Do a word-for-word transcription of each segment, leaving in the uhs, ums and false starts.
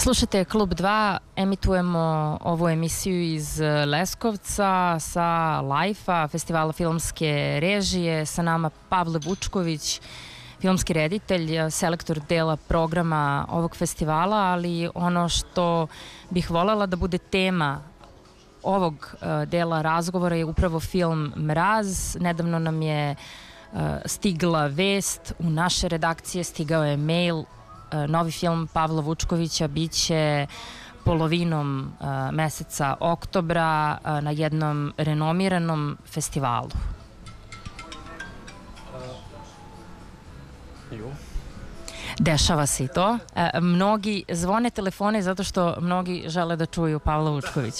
Slušajte Klub dva, emitujemo ovu emisiju iz Leskovca sa Lajfa, festivala filmske režije. Sa nama Pavle Vučković, filmski reditelj, selektor dela programa ovog festivala, ali ono što bih voljela da bude tema ovog dela razgovora je upravo film Mraz. Nedavno nam je stigla vest, u naše redakcije stigao je mail. Novi film Pavla Vučkovića biće polovinom meseca oktobra na jednom renomiranom festivalu. Dešava se i to. Mnogi zvone telefone zato što mnogi žele da čuju Pavla Vučkovića.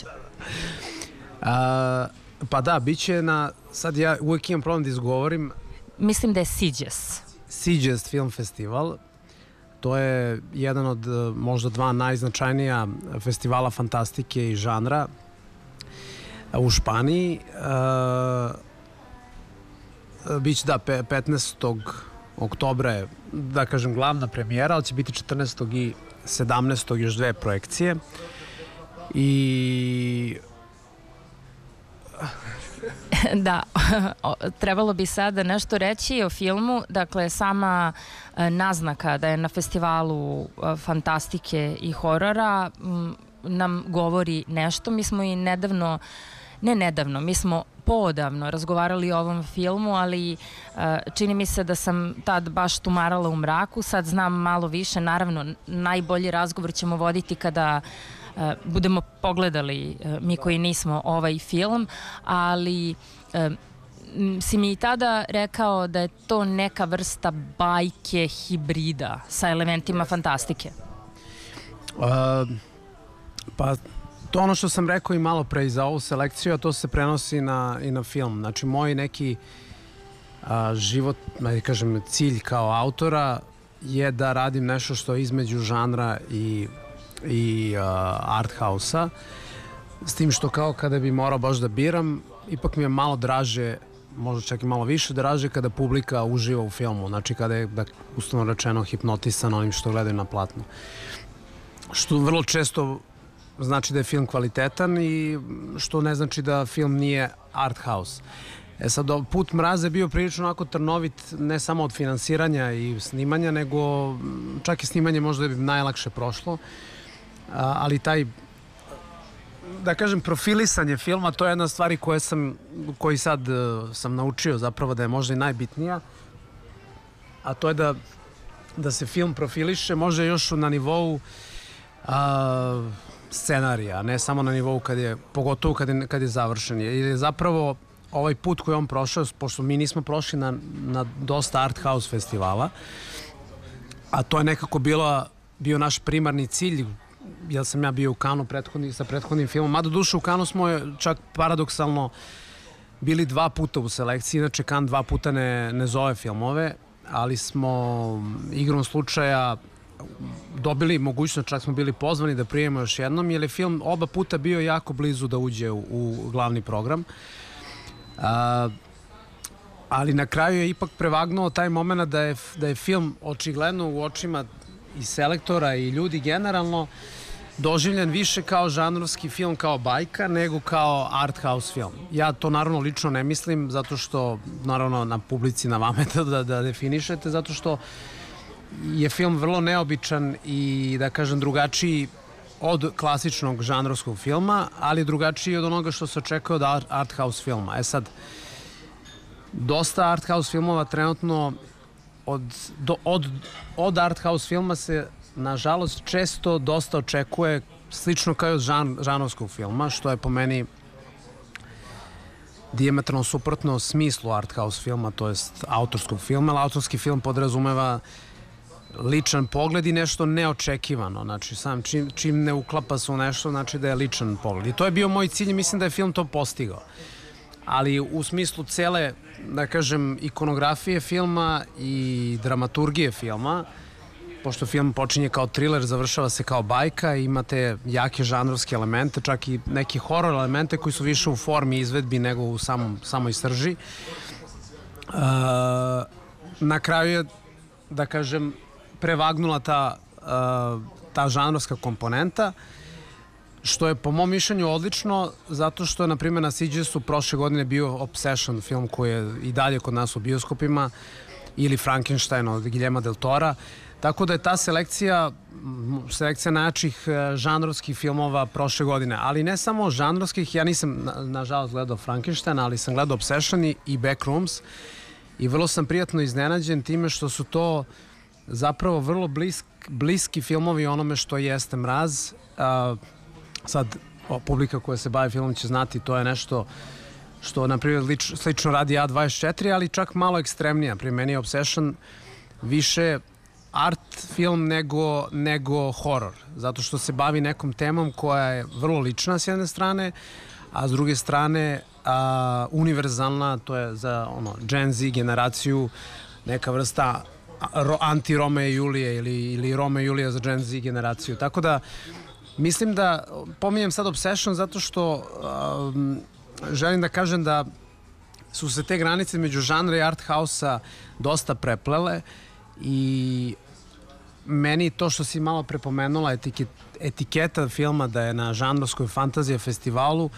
Pa da, bit će na, sad ja uvijek imam problem da izgovorim. Mislim da je Sitges. Sitges film festival. To je jedan od možda dva najznačajnija festivala fantastike i žanra u Španiji. Biće da petnaestog oktobra je, da kažem, glavna premijera, ali će biti četrnaestog i sedamnaestog još dve projekcije. I da, trebalo bi sada nešto reći o filmu. Dakle, sama naznaka da je na festivalu fantastike i horora nam govori nešto. Mi smo i nedavno, ne nedavno, mi smo poodavno razgovarali o ovom filmu, ali čini mi se da sam tad baš tumarala u mraku. Sad znam malo više. Naravno, najbolji razgovor ćemo voditi kada budemo pogledali, mi koji nismo, ovaj film, ali si mi i tada rekao da je to neka vrsta bajke hibrida sa elementima fantastike. Pa to ono što sam rekao i malo pre i za ovu selekciju, a to se prenosi i na film. Znači, moj neki život, da kažem, cilj kao autora je da radim nešto što je između žanra i i art house-a, s tim što kao kada bi morao baš da biram, ipak mi je malo draže, možda čak i malo više draže kada publika uživa u filmu, znači kada je, da, uslovno rečeno, hipnotisan onim što gledaju na platnu. Što vrlo često znači da je film kvalitetan i što ne znači da film nije art house. E sad, put Mraza je bio prilično onako trnovit, ne samo od finansiranja i snimanja, nego čak i snimanje možda bi najlakše prošlo, ali taj, da kažem, profilisanje filma, to je jedna stvari koje sam, koji sad sam naučio zapravo da je možda i najbitnija, a to je da, da se film profiliše možda još na nivou a, scenarija, ne samo na nivou kad je, pogotovo kad je, kad je završen. Jer je zapravo ovaj put koji on prošao, pošto mi nismo prošli na, na dosta art house festivala, a to je nekako bila, bio naš primarni cilj, jer sam ja bio u Kanu prethodni, sa prethodnim filmom, mada duše u Kanu smo čak paradoksalno bili dva puta u selekciji, inače Kan dva puta ne, ne zove filmove, ali smo igrom slučaja dobili mogućnost, čak smo bili pozvani da prijemo još jednom, jer je film oba puta bio jako blizu da uđe u, u glavni program. A, ali na kraju je ipak prevagnuo taj moment da je, da je film očigledno u očima i selektora i ljudi generalno doživljen više kao žanrovski film, kao bajka, nego kao art house film. Ja to naravno lično ne mislim, zato što naravno na publici, na vama je da, da definišete, zato što je film vrlo neobičan i, da kažem, drugačiji od klasičnog žanrovskog filma, ali drugačiji od onoga što se očekuje od art house filma. E sad, dosta art house filmova trenutno od, do, od, od art house filma se, nažalost, često dosta očekuje slično kao i od žan, žanrovskog filma, što je po meni dijametralno suprotno smislu art house filma, to jest autorskog filma, ali autorski film podrazumeva ličan pogled i nešto neočekivano, znači sam čim, čim ne uklapa se u nešto, znači da je ličan pogled. I to je bio moj cilj i mislim da je film to postigao. Ali u smislu cele, da kažem, ikonografije filma i dramaturgije filma, pošto film počinje kao thriller, završava se kao bajka, imate jake žanrovske elemente, čak i neki horor elemente koji su više u formi izvedbi nego u samom, samoj srži. Uh, na kraju je, da kažem, prevagnula ta uh, ta žanrovska komponenta, što je po mom mišljenju odlično, zato što je, na primjer, na Sitgesu prošle godine bio Obsession, film koji je i dalje kod nas u bioskopima, ili Frankenstein od Guillerma del Tora. Tako da je ta selekcija, selekcija najjačih žanrovskih filmova prošle godine. Ali ne samo žanrovskih, ja nisam, nažalost, gledao Frankenstein, ali sam gledao Obsession i Backrooms i vrlo sam prijatno iznenađen time što su to zapravo vrlo blisk, bliski filmovi onome što jeste Mraz. Uh, sad, o, publika koja se bavi filmom će znati, to je nešto što, na primjer, lič, slično radi A dvadeset četiri, ali čak malo ekstremnija. Pri meni je Obsession više art film nego, nego horor, zato što se bavi nekom temom koja je vrlo lična s jedne strane, a s druge strane a, univerzalna, to je za ono, Gen Z generaciju, neka vrsta anti-Rome i Julije ili, ili Rome i Julija za Gen Z generaciju. Tako da, mislim da, pominjem sad Obsession zato što um, želim da kažem da su se te granice među žanra i art house-a dosta preplele i meni to što si malo prepomenula, etiket, etiketa filma da je na žanrovskoj fantazija festivalu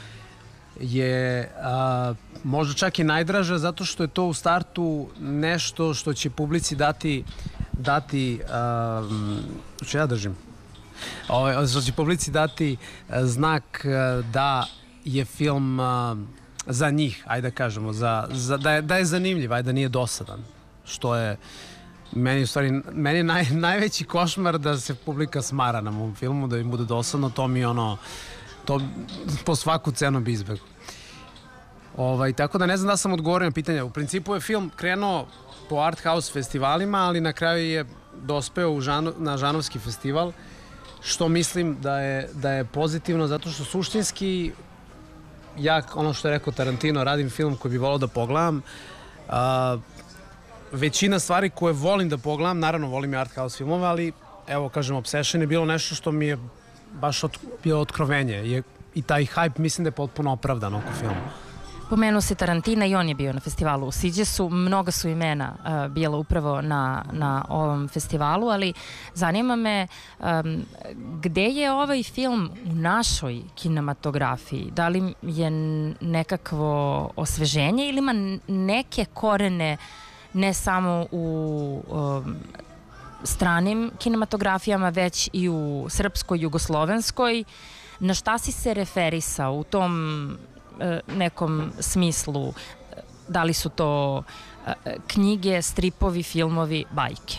je a, možda čak i najdraža zato što je to u startu nešto što će publici dati dati a, što ja držim o, što će publici dati a, znak a, da je film a, za njih, ajde da kažemo za, za, da, je, da je zanimljiv, ajde da nije dosadan, što je meni u stvari, meni je naj, najveći košmar da se publika smara na mom filmu, da im bude dosadno, to mi ono, to po svaku cenu bi izbegao. Ovaj, tako da ne znam da sam odgovorio na pitanje. U principu je film krenuo po art house festivalima, ali na kraju je dospeo u žano, na žanovski festival, što mislim da je, da je pozitivno, zato što suštinski ja, ono što je rekao Tarantino, radim film koji bi volao da pogledam. A, većina stvari koje volim da pogledam, naravno volim i art house filmove, ali evo kažem, Obsession je bilo nešto što mi je baš od, bilo otkrovenje je, i taj hype mislim da je potpuno opravdan oko filmu. Pomenuo si Tarantina i on je bio na festivalu u Sitgesu. Mnoga su imena uh, bila upravo na, na ovom festivalu, ali zanima me um, gde je ovaj film u našoj kinematografiji? Da li je nekakvo osveženje ili ima neke korene ne samo u um, stranim kinematografijama, već i u srpskoj, jugoslovenskoj? Na šta si se referisao u tom nekom smislu? Da li su to knjige, stripovi, filmovi, bajke?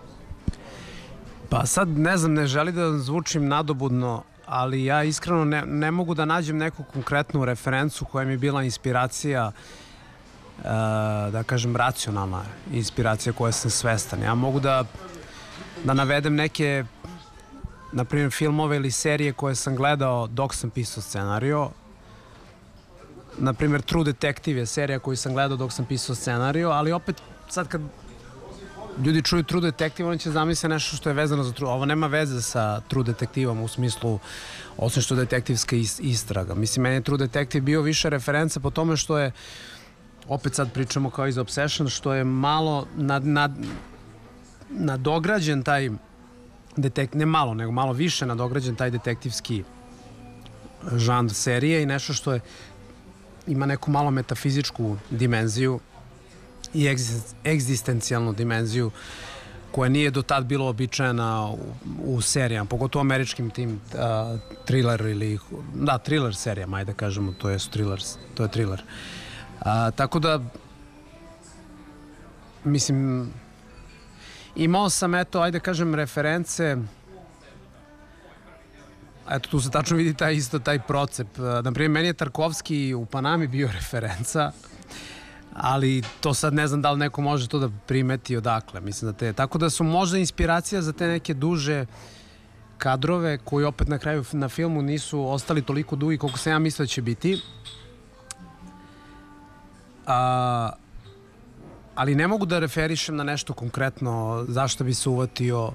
Pa sad ne znam, ne želim da zvučim nadobudno, ali ja iskreno ne, ne mogu da nađem neku konkretnu referencu koja mi je bila inspiracija, da kažem racionalna inspiracija koja sam svestan. Ja mogu da, da navedem neke, na primjer, filmove ili serije koje sam gledao dok sam pisao scenario. Na primjer, True Detective je serija koju sam gledao dok sam pisao scenario, ali opet sad kad ljudi čuju True Detective, oni će zamisliti nešto što je vezano za True. Ovo nema veze sa True Detectivom u smislu, osim što je detektivska istraga. Mislim, meni je True Detective bio više referenca po tome što je, opet sad pričamo kao iz Obsession, što je malo nad, nad, nadograđen taj detektiv, ne malo, nego malo više nadograđen taj detektivski žanr serije i nešto što je ima neku malo metafizičku dimenziju i egzistencijalnu dimenziju koja nije do tad bilo običajena u, u serijama, pogotovo američkim tim uh, thriller ili, da, thriller serijama, ajde da kažemo, to je thriller, to je thriller. Uh, tako da, mislim, imao sam, eto, ajde da kažem, reference. Eto, tu se tačno vidi taj isto, taj procep. Naprimjer, meni je Tarkovski u Panami bio referenca, ali to sad ne znam da li neko može to da primeti odakle. Mislim da te, tako da su možda inspiracija za te neke duže kadrove koji opet na kraju na filmu nisu ostali toliko dugi koliko sam ja mislio da će biti. A, ali ne mogu da referišem na nešto konkretno zašto bi se uvatio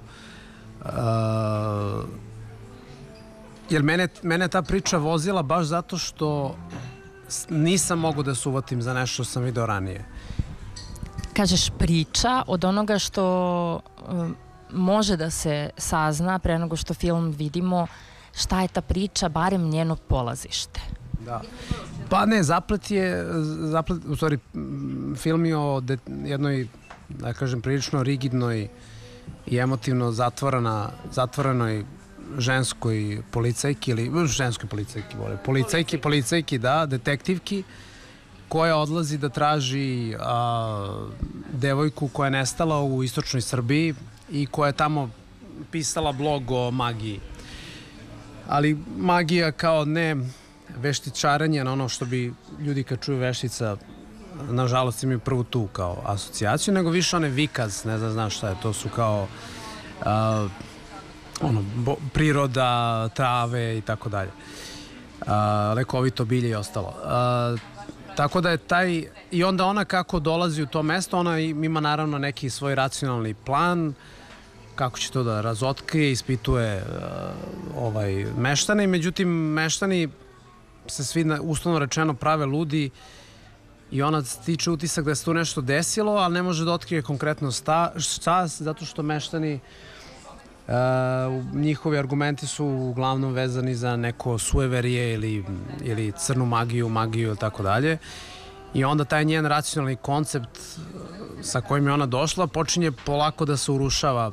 a, jer mene, mene ta priča vozila baš zato što nisam mogu da se uvatim za nešto što sam video ranije. Kažeš priča od onoga što može da se sazna pre nego što film vidimo šta je ta priča, barem njeno polazište. Da. Pa ne, Zaplet je, Zaplet, u stvari, film je o de, jednoj, da kažem, prilično rigidnoj i emotivno zatvorena, zatvorenoj ženskoj policajki ili ženskoj policajki, vole, policajki, policajki, da, detektivki, koja odlazi da traži a, devojku koja je nestala u istočnoj Srbiji i koja je tamo pisala blog o magiji. Ali magija kao ne veštičaranje, na ono što bi ljudi kad čuju veštica, nažalost imaju prvu tu kao asocijaciju, nego više one vikaz, ne znam, znaš šta je, to su kao a, ono, bo, priroda, trave i tako dalje. Lekovito bilje i ostalo. A, tako da je taj, i onda ona kako dolazi u to mesto, ona ima naravno neki svoj racionalni plan, kako će to da razotkrije, ispituje uh, ovaj, meštane, međutim meštani se svi, uslovno rečeno, prave ludi i ona stiče utisak da se tu nešto desilo, ali ne može da otkrije konkretno sta, šta, zato što meštani, uh, njihovi argumenti su uglavnom vezani za neko sueverije ili, ili crnu magiju, magiju ili tako dalje. I onda taj njen racionalni koncept sa kojim je ona došla počinje polako da se urušava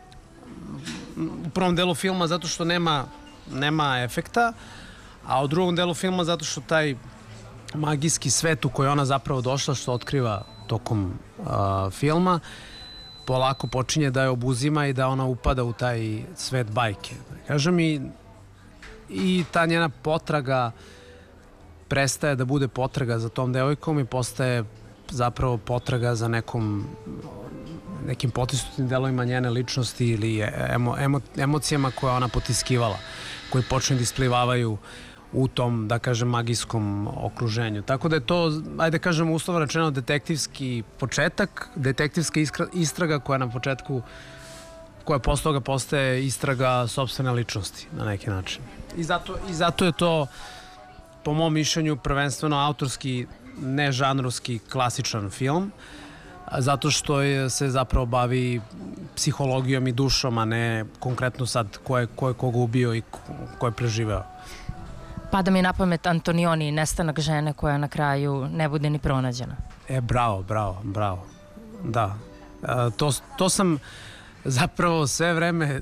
u prvom delu filma zato što nema, nema efekta, a u drugom delu filma zato što taj magijski svet u koji ona zapravo došla, što otkriva tokom uh, filma, polako počinje da je obuzima i da ona upada u taj svet bajke. Kažem, i, i ta njena potraga prestaje da bude potraga za tom devojkom i postaje zapravo potraga za nekom nekim potisnutim delovima njene ličnosti ili emo, emo, emocijama koje ona potiskivala, koji počnu da isplivavaju u tom, da kažem, magijskom okruženju. Tako da je to, ajde kažem, uslovno rečeno detektivski početak, detektivska iskra, istraga koja na početku, koja posle toga postaje istraga sopstvene ličnosti na neki način. I zato, i zato je to, po mom mišljenju, prvenstveno autorski, ne žanrovski, klasičan film, zato što je, se zapravo bavi psihologijom i dušom, a ne konkretno sad ko je, ko je koga ubio i ko, ko je preživeo. Pada mi na pamet Antonioni, nestanak žene koja na kraju ne bude ni pronađena. E, bravo, bravo, bravo. Da. E, to, to sam zapravo sve vreme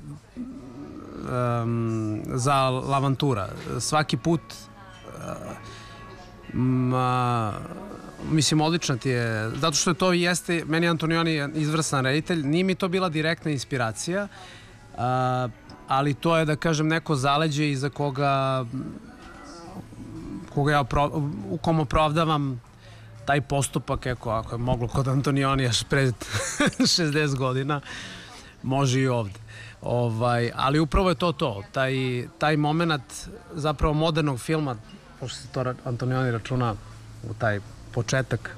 um, za Lavantura. Svaki put um, a, mislim, odlična ti je, zato što je to jeste, meni Antonioni izvrstan reditelj, nije mi to bila direktna inspiracija, a, ali to je, da kažem, neko zaleđe iza koga koga ja opro, u kom opravdavam taj postupak, eko, ako je moglo kod Antonionija pred šezdeset godina, može i ovde. Ovaj, ali upravo je to to, taj, taj moment zapravo modernog filma, pošto se to Antonioni računa u taj početak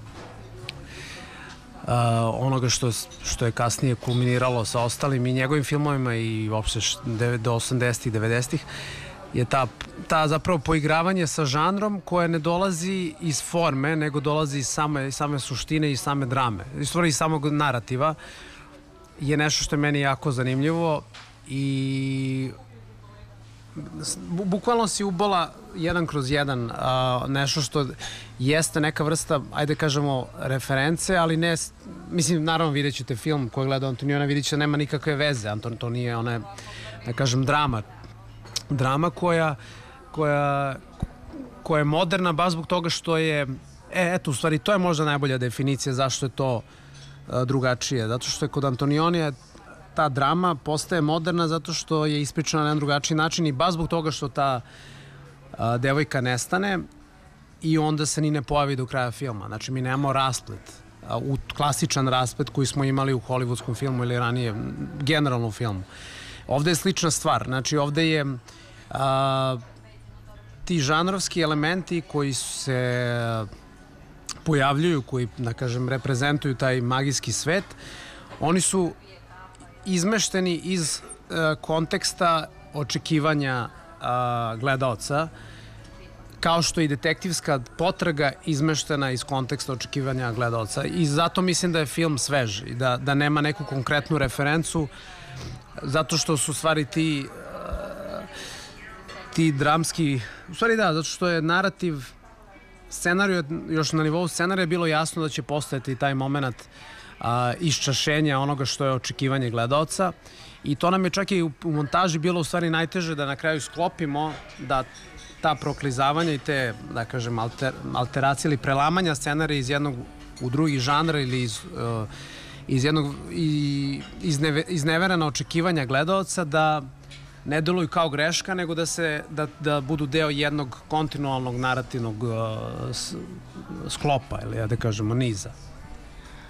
uh, onoga što, što je kasnije kulminiralo sa ostalim i njegovim filmovima i uopšte do osamdesetih, devedesetih, je ta, ta zapravo poigravanje sa žanrom koje ne dolazi iz forme, nego dolazi iz same, same suštine i same drame. I stvari iz samog narativa je nešto što je meni jako zanimljivo i bukvalno si ubola jedan kroz jedan a, nešto što jeste neka vrsta, ajde kažemo, reference, ali ne, mislim, naravno vidjet ćete film koji gleda Antoniona, vidjet će da nema nikakve veze, Anton, to nije ona, da kažem, drama drama koja koja koja je moderna baš zbog toga što je e, eto, u stvari, to je možda najbolja definicija zašto je to a, drugačije, zato što je kod Antonionija ta drama postaje moderna zato što je ispričana na jedan drugačiji način i baš zbog toga što ta a, devojka nestane i onda se ni ne pojavi do kraja filma. Znači, mi nemamo rasplet, a, u klasičan rasplet koji smo imali u hollywoodskom filmu ili ranije, generalno u filmu. Ovde je slična stvar. Znači, ovde je a, ti žanrovski elementi koji se pojavljuju, koji, da kažem, reprezentuju taj magijski svet, oni su izmešteni iz uh, konteksta očekivanja uh, gledaoca, kao što i detektivska potraga izmeštena iz konteksta očekivanja gledaoca. I zato mislim da je film svež i da, da nema neku konkretnu referencu zato što su u stvari ti ti dramski, u stvari da, zato što je narativ, scenariju, još na nivou scenarija je bilo jasno da će postojati taj moment a, iščašenja onoga što je očekivanje gledaoca i to nam je čak i u, u montaži bilo u stvari najteže da na kraju sklopimo da ta proklizavanja i te, da kažem, alter, alteracije ili prelamanja scenarija iz jednog u drugi žanr ili iz, uh, iz jednog i, iz, neve, iz neverena očekivanja gledaoca da ne deluju kao greška, nego da se da, da budu deo jednog kontinualnog narativnog uh, sklopa ili ja da kažemo niza.